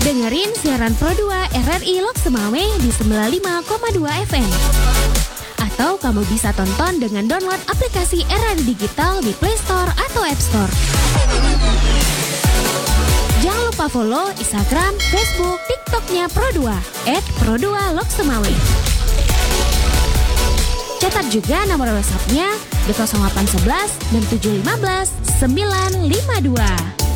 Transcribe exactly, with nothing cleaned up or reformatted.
Dengerin siaran Pro dua R R I Lok Semawe di sembilan puluh lima koma dua F M. Atau kamu bisa tonton dengan download aplikasi R R I Digital di Play Store atau App Store. Jangan lupa follow Instagram, Facebook, TikToknya Pro dua et pro dua Lok Semawe. Catat juga nomor WhatsApp-nya di nol delapan satu satu dan tujuh lima sembilan lima dua.